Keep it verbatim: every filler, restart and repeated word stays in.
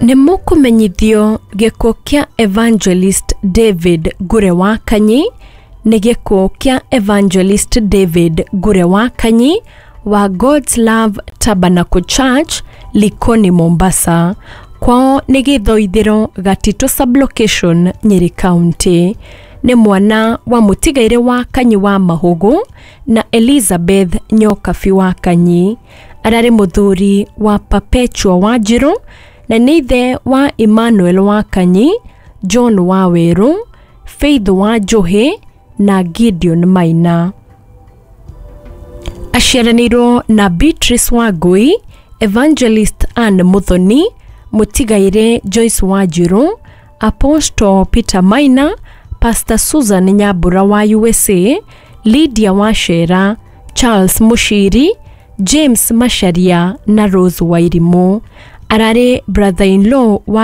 Nimukumenyithio gikuo kia Evangelist David Ngure wa Kanyi ni gikuo kia Evangelist David Ngure wa Kanyi wa God's Love Tabernacle Church Likoni Mombasa. Kwao ni githoithiro Gatito Sublocation Nyeri County. Ni mwana wa mutigaire wa Kanyi wa Mahugu na Elizabeth Nyokafi wa Kanyi. Arari muthuri wa Perpetua Wanjiru na nithe wa Emmanuel wa Kanyi, John wa Weru, Faith wa Johe na Gideon Maina. Aciaranirwo na Beatrice wa Ngui, Evangelist Anne Muthoni, mutigaire Joyce Wanjiru, Apostle Peter Maina, Pastor Susan Nyambura wa U S A, Lydia Washera, Charles Mushiri, James Masharia na Rose Wairimu. Arare brother-in-law wa